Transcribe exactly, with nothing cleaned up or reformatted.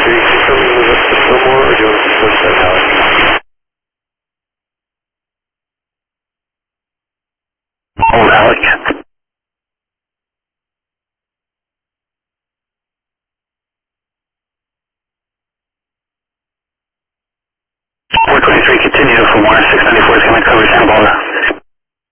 three, can you come in with us to Fillmore, or do you want to push that out? Hold Alec. four twenty-three, continue for one six ninety-four is going to cover Santa Barbara.